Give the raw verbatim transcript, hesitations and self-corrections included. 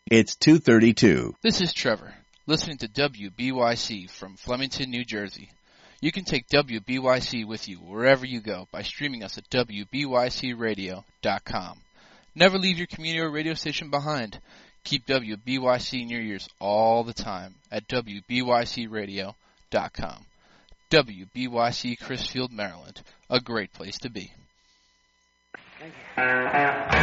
It's two thirty-two. This is Trevor, listening to W B Y C from Flemington, New Jersey. You can take W B Y C with you wherever you go by streaming us at W B Y C radio dot com. Never leave your community or radio station behind. Keep W B Y C in your ears all the time at W B Y C radio dot com. W B Y C Chrisfield, Maryland, a great place to be. Thank you.